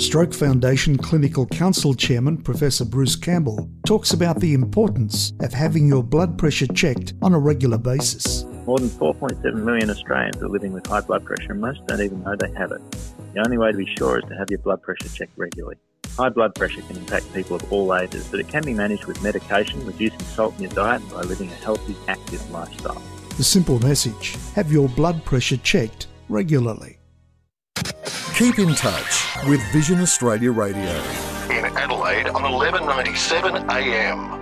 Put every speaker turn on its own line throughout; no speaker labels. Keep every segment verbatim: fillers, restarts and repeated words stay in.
Stroke Foundation Clinical Council Chairman Professor Bruce Campbell talks about the importance of having your blood pressure checked on a regular basis.
More than four point seven million Australians are living with high blood pressure, and most don't even know they have it. The only way to be sure is to have your blood pressure checked regularly. High blood pressure can impact people of all ages, but it can be managed with medication, reducing salt in your diet, and by living a healthy, active lifestyle.
The simple message: have your blood pressure checked regularly.
Keep in touch with Vision Australia Radio.
In Adelaide on eleven ninety-seven A M.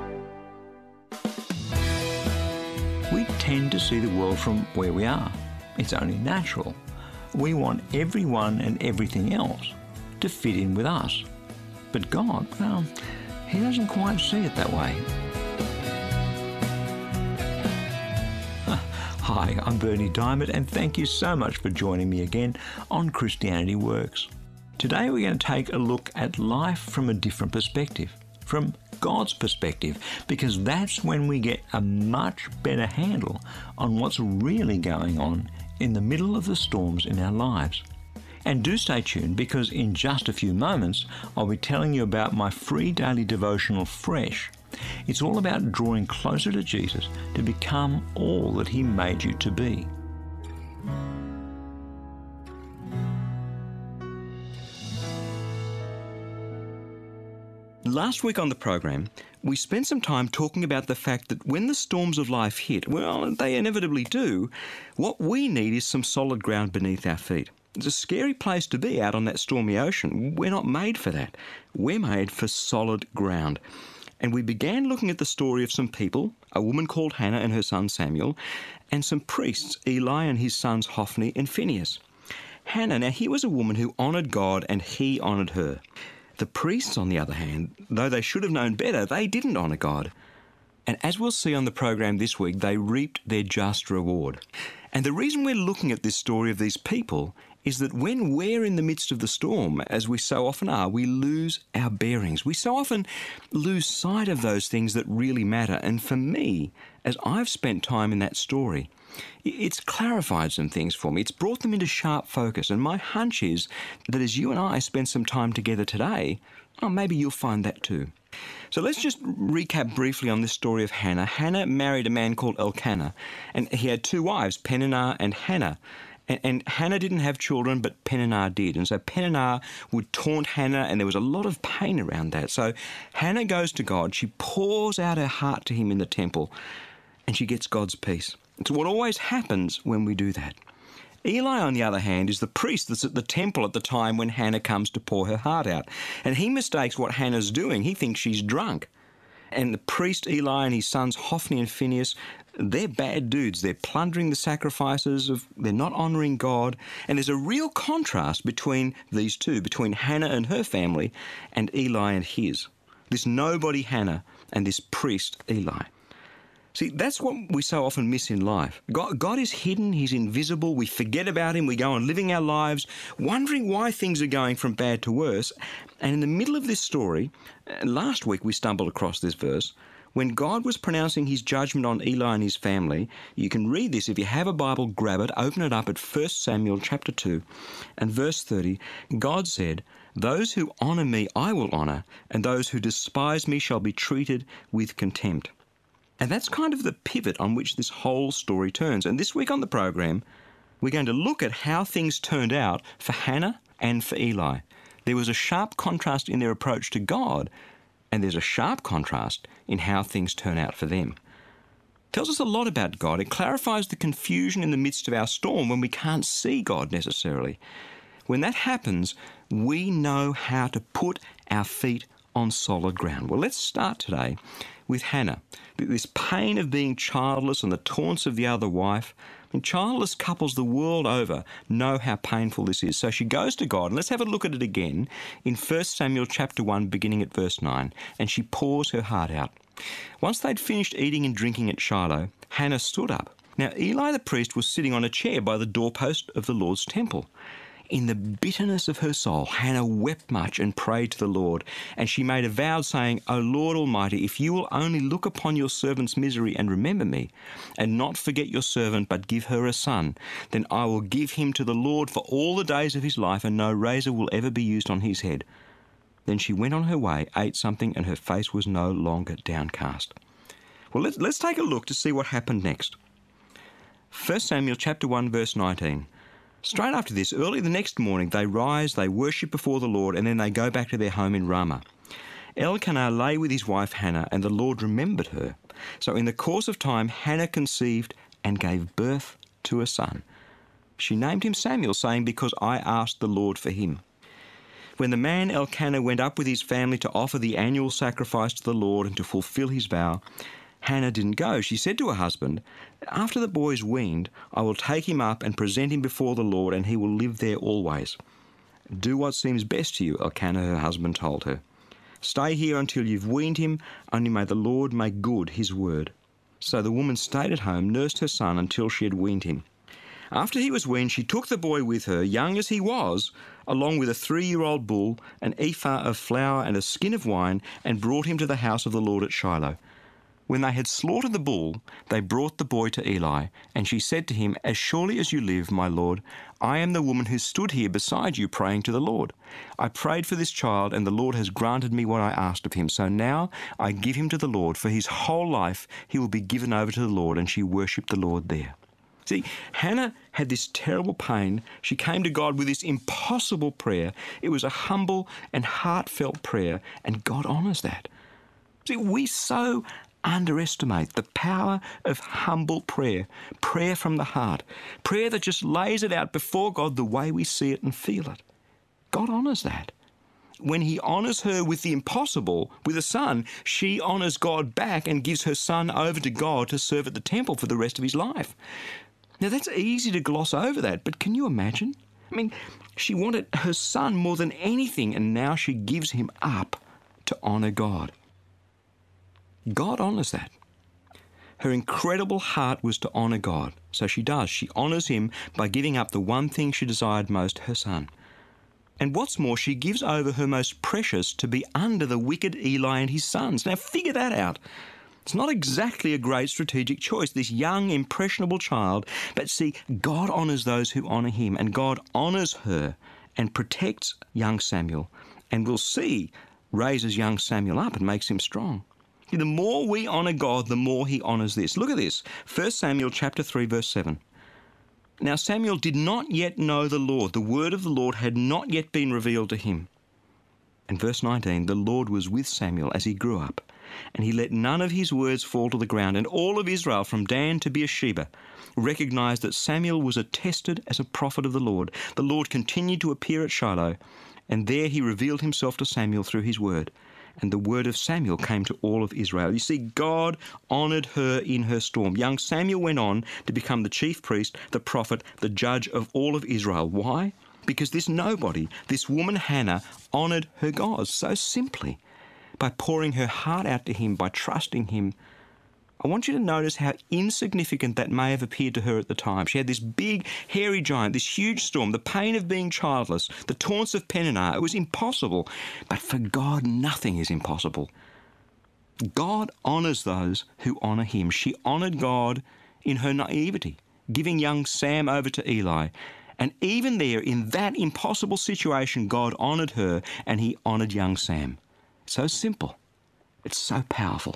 We tend to see the world from where we are. It's only natural. We want everyone and everything else to fit in with us. But God, well, He doesn't quite see it that way. Hi, I'm Bernie Diamond, and thank you so much for joining me again on Christianity Works. Today we're going to take a look at life from a different perspective, from God's perspective, because that's when we get a much better handle on what's really going on in the middle of the storms in our lives. And do stay tuned, because in just a few moments I'll be telling you about my free daily devotional, Fresh. It's all about drawing closer to Jesus to become all that He made you to be. Last week on the program, we spent some time talking about the fact that when the storms of life hit, well, they inevitably do, what we need is some solid ground beneath our feet. It's a scary place to be out on that stormy ocean. We're not made for that. We're made for solid ground. And we began looking at the story of some people, a woman called Hannah and her son Samuel, and some priests, Eli and his sons Hophni and Phinehas. Hannah, now he was a woman who honoured God and He honoured her. The priests, on the other hand, though they should have known better, they didn't honour God. And as we'll see on the program this week, they reaped their just reward. And the reason we're looking at this story of these people is that when we're in the midst of the storm, as we so often are, we lose our bearings. We so often lose sight of those things that really matter. And for me, as I've spent time in that story, it's clarified some things for me. It's brought them into sharp focus. And my hunch is that as you and I spend some time together today, oh, maybe you'll find that too. So let's just recap briefly on this story of Hannah. Hannah married a man called Elkanah, and he had two wives, Peninnah and Hannah. And, and Hannah didn't have children, but Peninnah did. And so Peninnah would taunt Hannah, and there was a lot of pain around that. So Hannah goes to God. She pours out her heart to Him in the temple, and she gets God's peace. It's what always happens when we do that. Eli, on the other hand, is the priest that's at the temple at the time when Hannah comes to pour her heart out. And he mistakes what Hannah's doing. He thinks she's drunk. And the priest Eli and his sons Hophni and Phinehas, they're bad dudes. They're plundering the sacrifices. Of, they're not honouring God. And there's a real contrast between these two, between Hannah and her family and Eli and his. This nobody Hannah and this priest Eli. See, that's what we so often miss in life. God, God is hidden, He's invisible, we forget about Him, we go on living our lives, wondering why things are going from bad to worse. And in the middle of this story, last week we stumbled across this verse, when God was pronouncing His judgment on Eli and his family. You can read this. If you have a Bible, grab it, open it up at First Samuel chapter two and verse thirty. God said, "Those who honour me I will honour, and those who despise me shall be treated with contempt." And that's kind of the pivot on which this whole story turns. And this week on the program, we're going to look at how things turned out for Hannah and for Eli. There was a sharp contrast in their approach to God, and there's a sharp contrast in how things turn out for them. It tells us a lot about God. It clarifies the confusion in the midst of our storm when we can't see God necessarily. When that happens, we know how to put our feet on solid ground. Well, let's start today with Hannah. This pain of being childless and the taunts of the other wife. I mean, childless couples the world over know how painful this is. So she goes to God, and let's have a look at it again in First Samuel chapter one, beginning at verse nine, and she pours her heart out. Once they'd finished eating and drinking at Shiloh, Hannah stood up. Now Eli the priest was sitting on a chair by the doorpost of the Lord's temple. In the bitterness of her soul, Hannah wept much and prayed to the Lord. And she made a vow, saying, O Lord Almighty, if you will only look upon your servant's misery and remember me, and not forget your servant, but give her a son, then I will give him to the Lord for all the days of his life, and no razor will ever be used on his head. Then she went on her way, ate something, and her face was no longer downcast. Well, let's, let's take a look to see what happened next. First Samuel chapter one, verse nineteen. Straight after this, early the next morning, they rise, they worship before the Lord, and then they go back to their home in Ramah. Elkanah lay with his wife Hannah, and the Lord remembered her. So in the course of time, Hannah conceived and gave birth to a son. She named him Samuel, saying, Because I asked the Lord for him. When the man Elkanah went up with his family to offer the annual sacrifice to the Lord and to fulfill his vow, Hannah didn't go. She said to her husband, After the boy is weaned, I will take him up and present him before the Lord, and he will live there always. Do what seems best to you, Elkanah, her husband, told her. Stay here until you've weaned him, only may the Lord make good his word. So the woman stayed at home, nursed her son until she had weaned him. After he was weaned, she took the boy with her, young as he was, along with a three-year-old bull, an ephah of flour and a skin of wine, and brought him to the house of the Lord at Shiloh. When they had slaughtered the bull, they brought the boy to Eli, and she said to him, As surely as you live, my lord, I am the woman who stood here beside you praying to the Lord. I prayed for this child, and the Lord has granted me what I asked of him. So now I give him to the Lord. For his whole life he will be given over to the Lord. And she worshipped the Lord there. See, Hannah had this terrible pain. She came to God with this impossible prayer. It was a humble and heartfelt prayer, and God honours that. See, we so underestimate the power of humble prayer, prayer from the heart, prayer that just lays it out before God the way we see it and feel it. God honours that. When he honours her with the impossible, with a son, she honours God back and gives her son over to God to serve at the temple for the rest of his life. Now that's easy to gloss over that, but can you imagine? I mean, she wanted her son more than anything, and now she gives him up to honour God. God honours that. Her incredible heart was to honour God. So she does. She honours him by giving up the one thing she desired most, her son. And what's more, she gives over her most precious to be under the wicked Eli and his sons. Now figure that out. It's not exactly a great strategic choice, this young, impressionable child. But see, God honours those who honour him, and God honours her and protects young Samuel. And we'll see, raises young Samuel up and makes him strong. The more we honour God, the more he honours this. Look at this. First Samuel chapter three, verse seven. Now Samuel did not yet know the Lord. The word of the Lord had not yet been revealed to him. And verse nineteen, the Lord was with Samuel as he grew up, and he let none of his words fall to the ground. And all of Israel, from Dan to Beersheba, recognised that Samuel was attested as a prophet of the Lord. The Lord continued to appear at Shiloh, and there he revealed himself to Samuel through his word. And the word of Samuel came to all of Israel. You see, God honoured her in her storm. Young Samuel went on to become the chief priest, the prophet, the judge of all of Israel. Why? Because this nobody, this woman Hannah, honoured her God so simply by pouring her heart out to him, by trusting him. I want you to notice how insignificant that may have appeared to her at the time. She had this big, hairy giant, this huge storm, the pain of being childless, the taunts of Peninnah. It was impossible. But for God, nothing is impossible. God honours those who honour him. She honoured God in her naivety, giving young Sam over to Eli. And even there, in that impossible situation, God honoured her and he honoured young Sam. So simple. It's so powerful.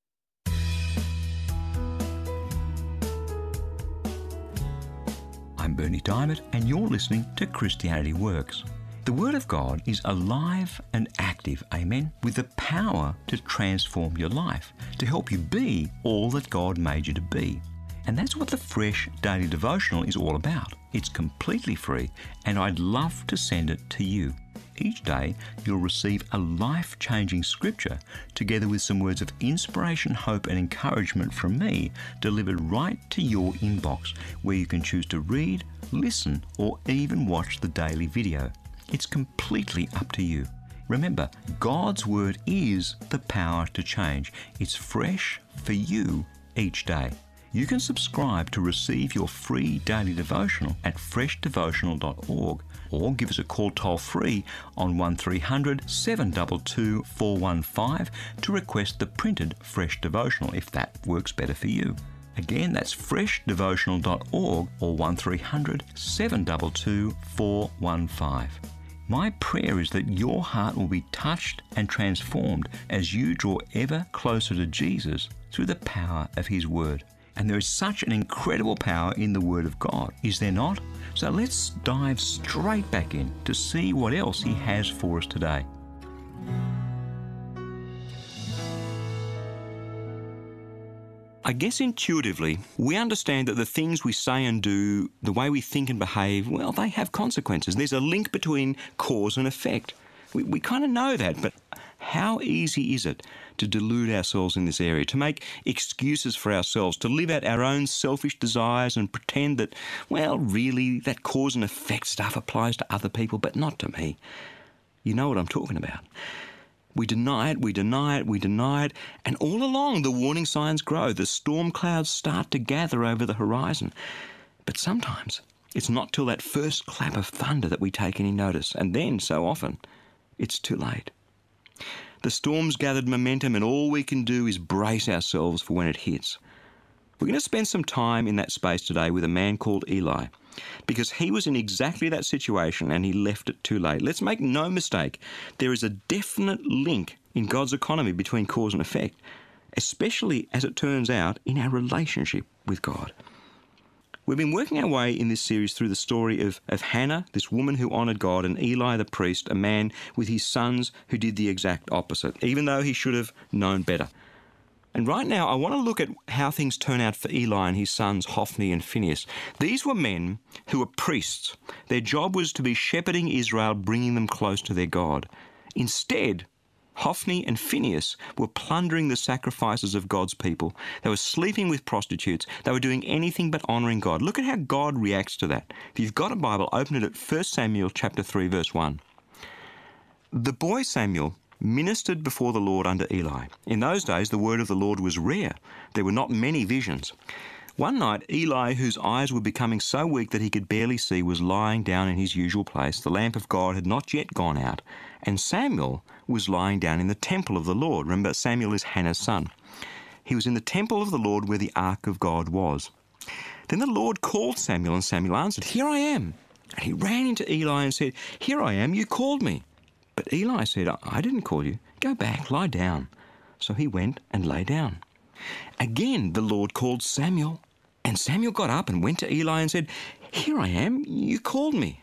I'm Bernie Diamond, and you're listening to Christianity Works. The Word of God is alive and active, amen, with the power to transform your life, to help you be all that God made you to be. And that's what the Fresh Daily Devotional is all about. It's completely free, and I'd love to send it to you. Each day, you'll receive a life-changing scripture together with some words of inspiration, hope and encouragement from me delivered right to your inbox, where you can choose to read, listen or even watch the daily video. It's completely up to you. Remember, God's Word is the power to change. It's fresh for you each day. You can subscribe to receive your free daily devotional at fresh devotional dot org, or give us a call toll free on one three hundred seven two two four one five to request the printed Fresh Devotional if that works better for you. Again, that's fresh devotional dot org or one three hundred seven two two four one five. My prayer is that your heart will be touched and transformed as you draw ever closer to Jesus through the power of His Word. And there is such an incredible power in the Word of God, is there not? So let's dive straight back in to see what else He has for us today. I guess intuitively, we understand that the things we say and do, the way we think and behave, well, they have consequences. There's a link between cause and effect. We, we kind of know that, but how easy is it to delude ourselves in this area, to make excuses for ourselves, to live out our own selfish desires and pretend that, well, really, that cause and effect stuff applies to other people, but not to me. You know what I'm talking about. We deny it, we deny it, we deny it, and all along the warning signs grow. The storm clouds start to gather over the horizon. But sometimes it's not till that first clap of thunder that we take any notice, and then, so often, it's too late. The storm's gathered momentum, and all we can do is brace ourselves for when it hits. We're going to spend some time in that space today with a man called Eli, because he was in exactly that situation and he left it too late. Let's make no mistake, there is a definite link in God's economy between cause and effect, especially as it turns out in our relationship with God. We've been working our way in this series through the story of, of Hannah, this woman who honoured God, and Eli the priest, a man with his sons who did the exact opposite, even though he should have known better. And right now, I want to look at how things turn out for Eli and his sons Hophni and Phinehas. These were men who were priests. Their job was to be shepherding Israel, bringing them close to their God. Instead, Hophni and Phinehas were plundering the sacrifices of God's people. They were sleeping with prostitutes. They were doing anything but honouring God. Look at how God reacts to that. If you've got a Bible, open it at First Samuel chapter three, verse one. The boy Samuel ministered before the Lord under Eli. In those days, the word of the Lord was rare. There were not many visions. One night, Eli, whose eyes were becoming so weak that he could barely see, was lying down in his usual place. The lamp of God had not yet gone out, and Samuel was lying down in the temple of the Lord. Remember, Samuel is Hannah's son. He was in the temple of the Lord where the ark of God was. Then the Lord called Samuel, and Samuel answered, "Here I am." And he ran into Eli and said, "Here I am, you called me." But Eli said, "I didn't call you. Go back, lie down." So he went and lay down. Again the Lord called Samuel, and Samuel got up and went to Eli and said, "Here I am, you called me."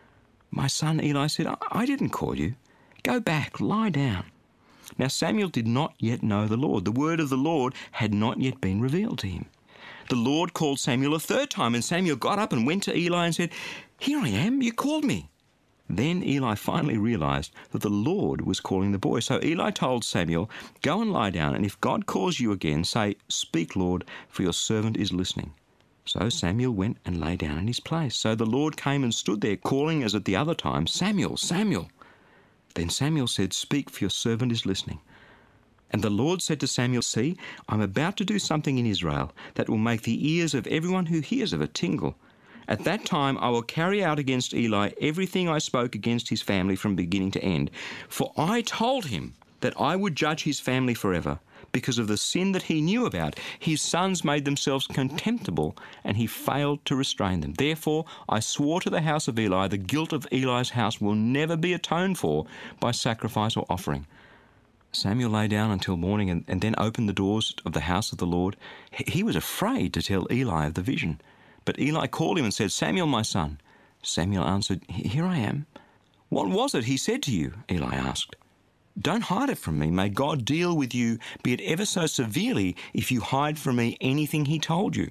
"My son," Eli said, "I didn't call you. Go back, lie down." Now Samuel did not yet know the Lord. The word of the Lord had not yet been revealed to him. The Lord called Samuel a third time, and Samuel got up and went to Eli and said, "Here I am, you called me." Then Eli finally realized that the Lord was calling the boy. So Eli told Samuel, "Go and lie down, and if God calls you again, say, 'Speak, Lord, for your servant is listening.'" So Samuel went and lay down in his place. So the Lord came and stood there, calling as at the other time, "Samuel, Samuel." Then Samuel said, "Speak, for your servant is listening." And the Lord said to Samuel, "See, I'm about to do something in Israel that will make the ears of everyone who hears of it tingle. At that time I will carry out against Eli everything I spoke against his family from beginning to end. For I told him that I would judge his family forever. Because of the sin that he knew about, his sons made themselves contemptible, and he failed to restrain them. Therefore I swore to the house of Eli, the guilt of Eli's house will never be atoned for by sacrifice or offering." Samuel lay down until morning and, and then opened the doors of the house of the Lord. He, he was afraid to tell Eli of the vision. But Eli called him and said, "Samuel, my son." Samuel answered, "Here I am." "What was it he said to you?" Eli asked. "Don't hide it from me. May God deal with you, be it ever so severely, if you hide from me anything he told you."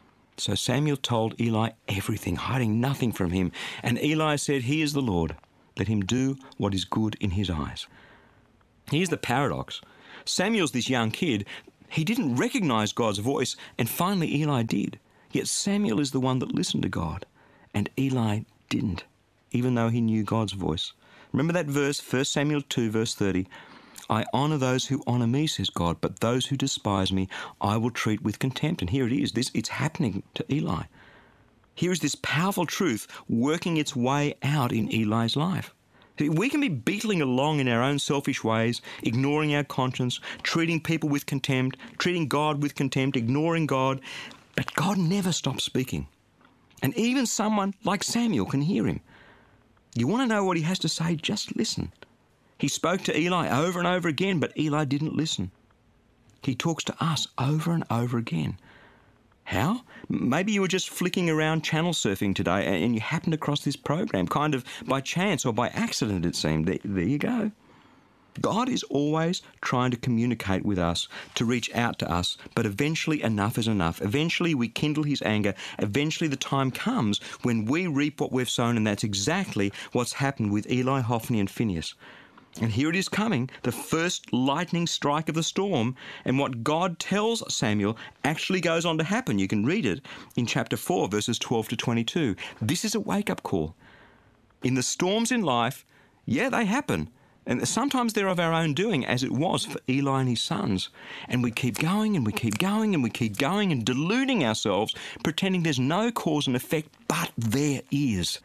So Samuel told Eli everything, hiding nothing from him. And Eli said, "He is the Lord. Let him do what is good in his eyes." Here's the paradox. Samuel's this young kid. He didn't recognize God's voice, and finally Eli did. Yet Samuel is the one that listened to God, and Eli didn't, even though he knew God's voice. Remember that verse, First Samuel two, verse thirty? I honour those who honour me, says God, but those who despise me I will treat with contempt. And here it is. This, it's happening to Eli. Here is this powerful truth working its way out in Eli's life. We can be beetling along in our own selfish ways, ignoring our conscience, treating people with contempt, treating God with contempt, ignoring God, but God never stops speaking. And even someone like Samuel can hear him. You want to know what he has to say? Just listen. He spoke to Eli over and over again, but Eli didn't listen. He talks to us over and over again. How? Maybe you were just flicking around channel surfing today and you happened across this program, kind of by chance or by accident, it seemed. There, there you go. God is always trying to communicate with us, to reach out to us, but eventually enough is enough. Eventually we kindle his anger. Eventually the time comes when we reap what we've sown, and that's exactly what's happened with Eli, Hophni and Phinehas. And here it is coming, the first lightning strike of the storm, and what God tells Samuel actually goes on to happen. You can read it in chapter four, verses twelve to twenty-two. This is a wake-up call. In the storms in life, yeah, they happen. And sometimes they're of our own doing, as it was for Eli and his sons. And we keep going and we keep going and we keep going and deluding ourselves, pretending there's no cause and effect, but there is.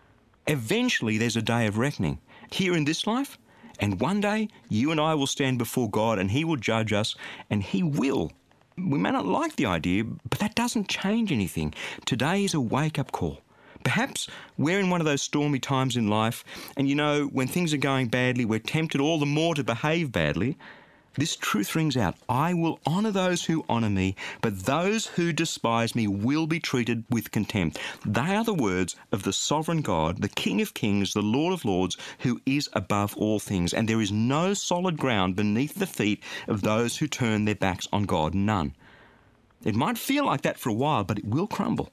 Eventually there's a day of reckoning. Here in this life, and one day, you and I will stand before God and he will judge us, and he will. We may not like the idea, but that doesn't change anything. Today is a wake-up call. Perhaps we're in one of those stormy times in life, and you know, when things are going badly, we're tempted all the more to behave badly. This truth rings out. I will honour those who honour me, but those who despise me will be treated with contempt. They are the words of the sovereign God, the King of Kings, the Lord of Lords, who is above all things. And there is no solid ground beneath the feet of those who turn their backs on God. None. It might feel like that for a while, but it will crumble.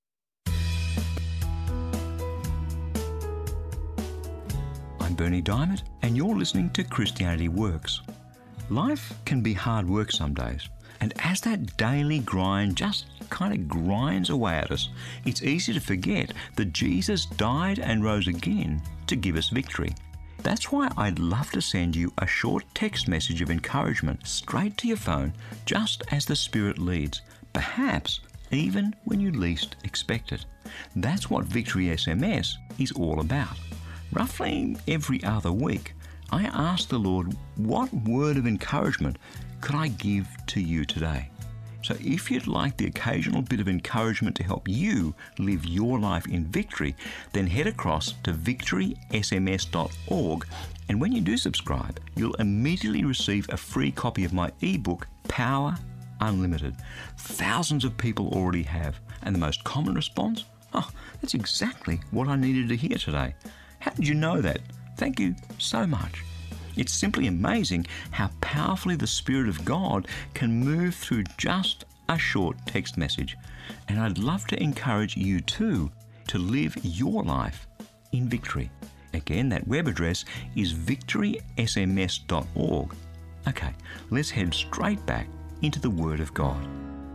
I'm Bernie Diamond, and you're listening to Christianity Works. Life can be hard work some days, and as that daily grind just kind of grinds away at us, it's easy to forget that Jesus died and rose again to give us victory. That's why I'd love to send you a short text message of encouragement straight to your phone, just as the Spirit leads, perhaps even when you least expect it. That's what Victory S M S is all about. Roughly every other week, I ask the Lord, what word of encouragement could I give to you today? So if you'd like the occasional bit of encouragement to help you live your life in victory, then head across to victory s m s dot org, and when you do subscribe, you'll immediately receive a free copy of my ebook, Power Unlimited. Thousands of people already have, and the most common response? Oh, that's exactly what I needed to hear today. How did you know that? Thank you so much. It's simply amazing how powerfully the Spirit of God can move through just a short text message. And I'd love to encourage you too to live your life in victory. Again, that web address is victory s m s dot org. Okay, let's head straight back into the Word of God.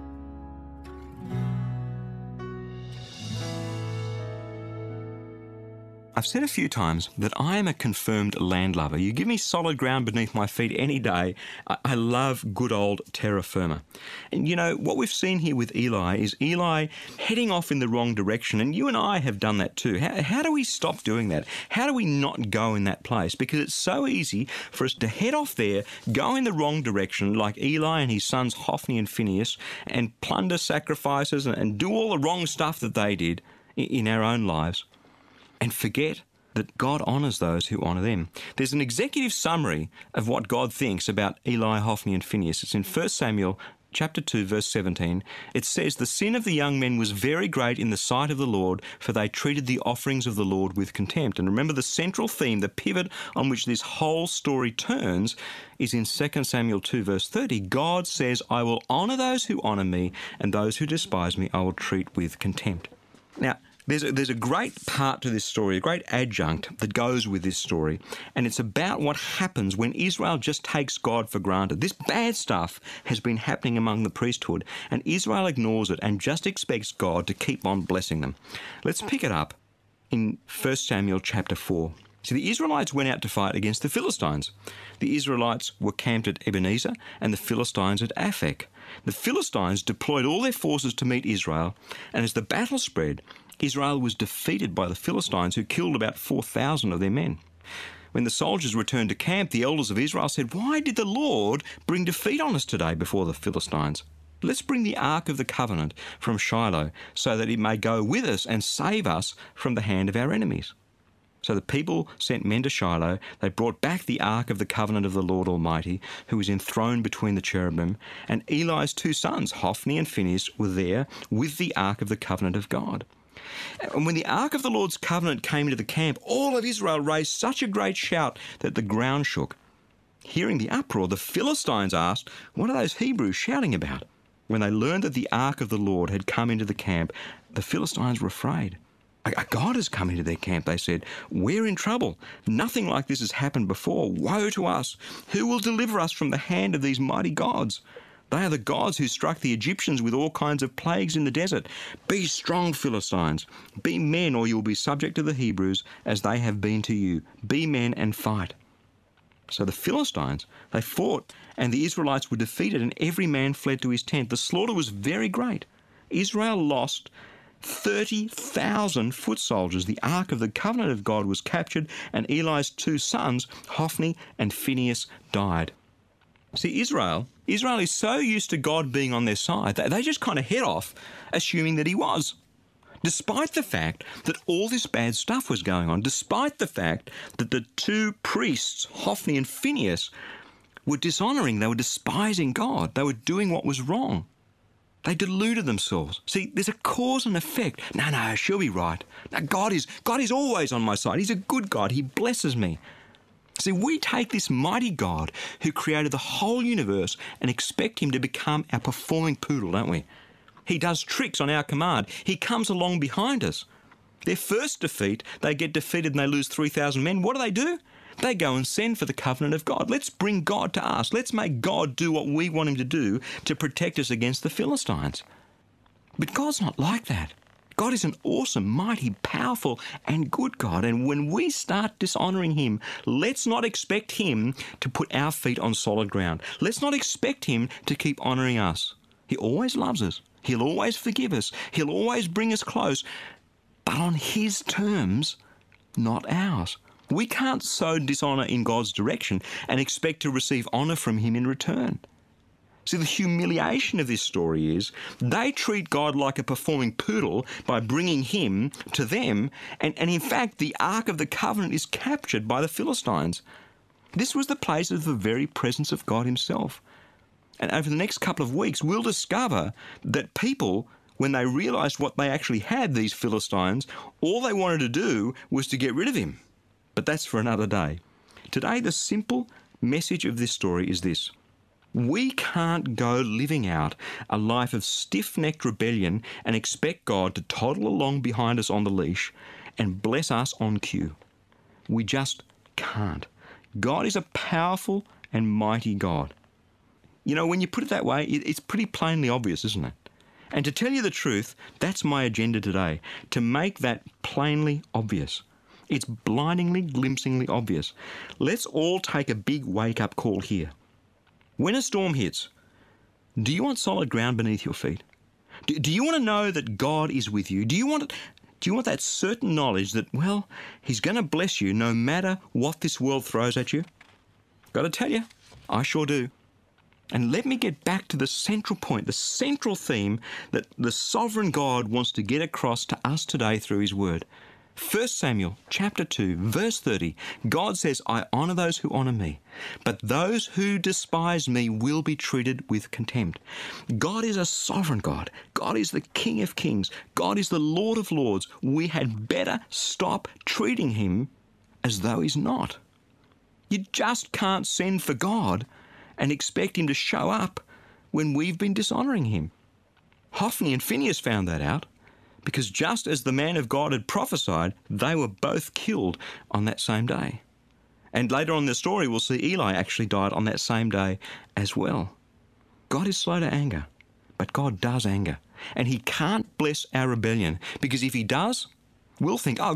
I've said a few times that I am a confirmed landlubber. You give me solid ground beneath my feet any day. I, I love good old terra firma. And you know, what we've seen here with Eli is Eli heading off in the wrong direction, and you and I have done that too. How, how do we stop doing that? How do we not go in that place? Because it's so easy for us to head off there, go in the wrong direction like Eli and his sons Hophni and Phinehas, and plunder sacrifices and, and do all the wrong stuff that they did in, in our own lives, and forget that God honours those who honour them. There's an executive summary of what God thinks about Eli, Hophni and Phinehas. It's in First Samuel chapter two, verse seventeen. It says, "The sin of the young men was very great in the sight of the Lord, for they treated the offerings of the Lord with contempt." And remember, the central theme, the pivot on which this whole story turns, is in Second Samuel two, verse thirty. God says, "I will honour those who honour me, and those who despise me I will treat with contempt." Now, There's a, there's a great part to this story, a great adjunct that goes with this story, and it's about what happens when Israel just takes God for granted. This bad stuff has been happening among the priesthood, and Israel ignores it and just expects God to keep on blessing them. Let's pick it up in First Samuel chapter four. See, the Israelites went out to fight against the Philistines. The Israelites were camped at Ebenezer and the Philistines at Aphek. The Philistines deployed all their forces to meet Israel, and as the battle spread, Israel was defeated by the Philistines, who killed about four thousand of their men. When the soldiers returned to camp, the elders of Israel said, "Why did the Lord bring defeat on us today before the Philistines? Let's bring the Ark of the Covenant from Shiloh so that it may go with us and save us from the hand of our enemies." So the people sent men to Shiloh. They brought back the Ark of the Covenant of the Lord Almighty, who was enthroned between the cherubim, and Eli's two sons, Hophni and Phinehas, were there with the Ark of the Covenant of God. And when the Ark of the Lord's Covenant came into the camp, all of Israel raised such a great shout that the ground shook. Hearing the uproar, the Philistines asked, "What are those Hebrews shouting about?" When they learned that the Ark of the Lord had come into the camp, the Philistines were afraid. "A God has come into their camp," they said. "We're in trouble. Nothing like this has happened before. Woe to us! Who will deliver us from the hand of these mighty gods? They are the gods who struck the Egyptians with all kinds of plagues in the desert. Be strong, Philistines. Be men, or you will be subject to the Hebrews as they have been to you. Be men and fight." So the Philistines, they fought, and the Israelites were defeated, and every man fled to his tent. The slaughter was very great. Israel lost thirty thousand foot soldiers. The Ark of the Covenant of God was captured, and Eli's two sons, Hophni and Phinehas, died. See, Israel, Israel is so used to God being on their side that they just kind of head off, assuming that he was. Despite the fact that all this bad stuff was going on, despite the fact that the two priests, Hophni and Phinehas, were dishonouring, they were despising God, they were doing what was wrong. They deluded themselves. See, there's a cause and effect. No, no, she'll be right. No, God is, God is always on my side. He's a good God. He blesses me. See, we take this mighty God who created the whole universe and expect him to become our performing poodle, don't we? He does tricks on our command. He comes along behind us. Their first defeat, they get defeated and they lose three thousand men. What do they do? They go and send for the covenant of God. Let's bring God to us. Let's make God do what we want him to do to protect us against the Philistines. But God's not like that. God is an awesome, mighty, powerful, and good God. And when we start dishonouring him, let's not expect him to put our feet on solid ground. Let's not expect him to keep honouring us. He always loves us. He'll always forgive us. He'll always bring us close, but on his terms, not ours. We can't sow dishonour in God's direction and expect to receive honour from him in return. See, the humiliation of this story is they treat God like a performing poodle by bringing him to them, and, and in fact, the Ark of the Covenant is captured by the Philistines. This was the place of the very presence of God himself. And over the next couple of weeks, we'll discover that people, when they realised what they actually had, these Philistines, all they wanted to do was to get rid of him. But that's for another day. Today, the simple message of this story is this. We can't go living out a life of stiff-necked rebellion and expect God to toddle along behind us on the leash and bless us on cue. We just can't. God is a powerful and mighty God. You know, when you put it that way, it's pretty plainly obvious, isn't it? And to tell you the truth, that's my agenda today, to make that plainly obvious. It's blindingly, glimpsingly obvious. Let's all take a big wake-up call here. When a storm hits, do you want solid ground beneath your feet? Do, do you want to know that God is with you? Do you want do you want that certain knowledge that, well, he's going to bless you no matter what this world throws at you? Got to tell you, I sure do. And let me get back to the central point, the central theme that the sovereign God wants to get across to us today through his word. First Samuel chapter two, verse thirty, God says, I honour those who honour me, but those who despise me will be treated with contempt. God is a sovereign God. God is the King of kings. God is the Lord of lords. We had better stop treating him as though he's not. You just can't send for God and expect him to show up when we've been dishonouring him. Hophni and Phinehas found that out, because just as the man of God had prophesied, they were both killed on that same day. And later on in the story, we'll see Eli actually died on that same day as well. God is slow to anger, but God does anger. And he can't bless our rebellion, because if he does, we'll think, oh great,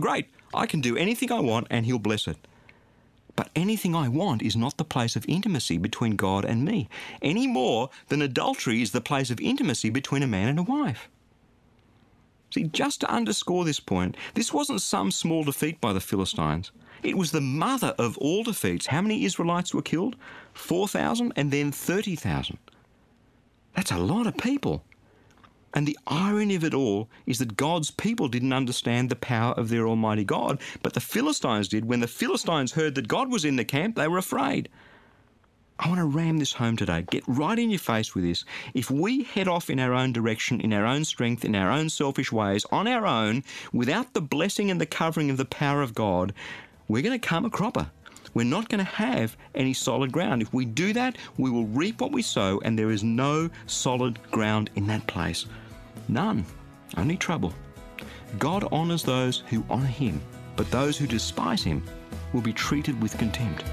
I can do anything I want and He'll bless it. But anything I want is not the place of intimacy between God and me, any more than adultery is the place of intimacy between a man and a wife. See, just to underscore this point, this wasn't some small defeat by the Philistines. It was the mother of all defeats. How many Israelites were killed? four thousand and then thirty thousand. That's a lot of people. And the irony of it all is that God's people didn't understand the power of their Almighty God, but the Philistines did. When the Philistines heard that God was in the camp, they were afraid. I want to ram this home today. Get right in your face with this. If we head off in our own direction, in our own strength, in our own selfish ways, on our own, without the blessing and the covering of the power of God, we're going to come a cropper. We're not going to have any solid ground. If we do that, we will reap what we sow, and there is no solid ground in that place. None. Only trouble. God honours those who honour Him, but those who despise Him will be treated with contempt.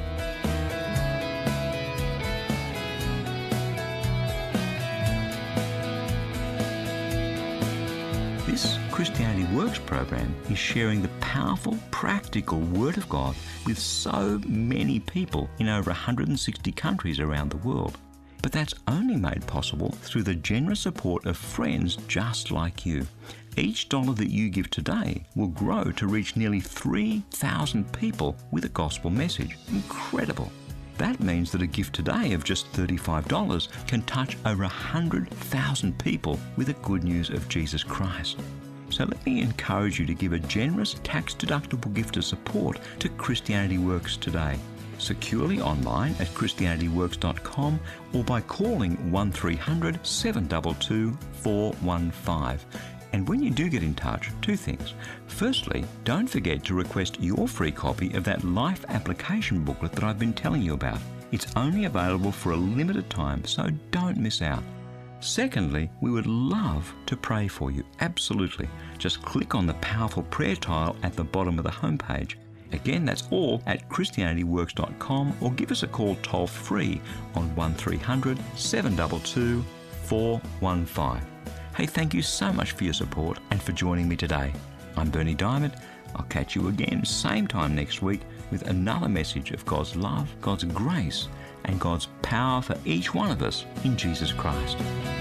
This Christianity Works program is sharing the powerful, practical Word of God with so many people in over one hundred sixty countries around the world. But that's only made possible through the generous support of friends just like you. Each dollar that you give today will grow to reach nearly three thousand people with a gospel message. Incredible. That means that a gift today of just thirty-five dollars can touch over one hundred thousand people with the good news of Jesus Christ. So let me encourage you to give a generous tax-deductible gift of support to Christianity Works today. Securely online at christianity works dot com or by calling one three hundred, seven two two, four one five. And when you do get in touch, two things. Firstly, don't forget to request your free copy of that life application booklet that I've been telling you about. It's only available for a limited time, so don't miss out. Secondly, we would love to pray for you. Absolutely. Just click on the powerful prayer tile at the bottom of the homepage. Again, that's all at christianity works dot com or give us a call toll free on one three hundred, seven two two, four one five. Hey, thank you so much for your support and for joining me today. I'm Berni Dymet. I'll catch you again same time next week with another message of God's love, God's grace, and God's power for each one of us in Jesus Christ.